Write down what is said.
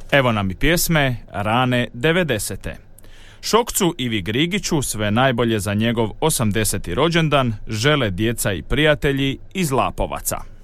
Evo nam i pjesme rane 90. Šokcu Ivi Grigiću sve najbolje za njegov 80. rođendan žele djeca i prijatelji iz Lapovaca.